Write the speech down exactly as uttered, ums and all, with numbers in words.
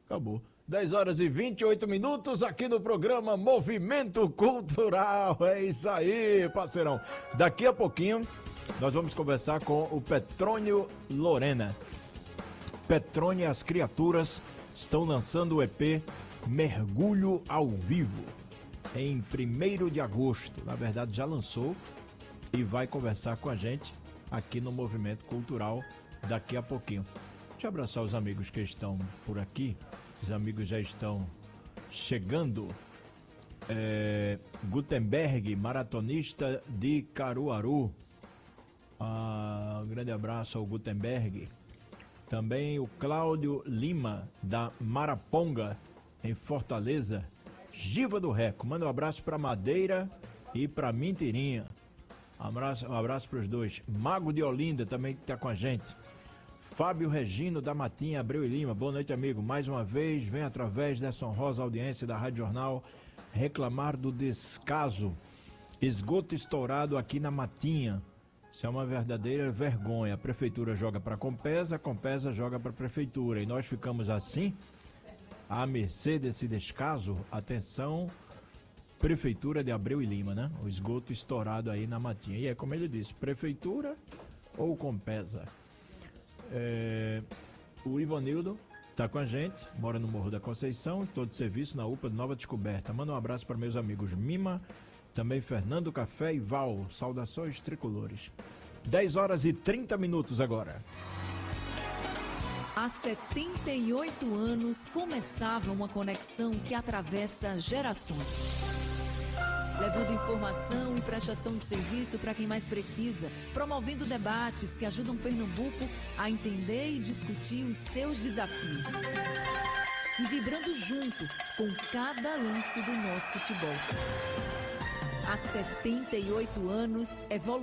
Acabou. dez horas e vinte e oito minutos aqui no programa Movimento Cultural. É isso aí, parceirão. Daqui a pouquinho nós vamos conversar com o Petrônio Lorena. Petrônio e as Criaturas estão lançando o E P Mergulho ao Vivo em primeiro de agosto. Na verdade, já lançou e vai conversar com a gente aqui no Movimento Cultural daqui a pouquinho. Deixa eu abraçar os amigos que estão por aqui. Os amigos já estão chegando. É, Gutenberg, maratonista de Caruaru. Ah, um grande abraço ao Gutenberg. Também o Cláudio Lima, da Maraponga, em Fortaleza. Giva do Reco, manda um abraço para Madeira e para Mentirinha. Um abraço, um abraço para os dois. Mago de Olinda também está com a gente. Fábio Regino da Matinha, Abreu e Lima. Boa noite, amigo. Mais uma vez, vem através dessa honrosa audiência da Rádio Jornal reclamar do descaso. Esgoto estourado aqui na Matinha. Isso é uma verdadeira vergonha. A prefeitura joga para a Compesa, a Compesa joga para a prefeitura. E nós ficamos assim, à mercê desse descaso. Atenção, prefeitura de Abreu e Lima, né? O esgoto estourado aí na Matinha. E é como ele disse, prefeitura ou Compesa? É, o Ivanildo está com a gente, mora no Morro da Conceição, todo de serviço na U P A de Nova Descoberta. Manda um abraço para meus amigos Mima, também Fernando Café e Val. Saudações tricolores. dez horas e trinta minutos agora. Há setenta e oito anos começava uma conexão que atravessa gerações, levando informação e prestação de serviço para quem mais precisa, promovendo debates que ajudam Pernambuco a entender e discutir os seus desafios. E vibrando junto com cada lance do nosso futebol. Há setenta e oito anos, evoluindo.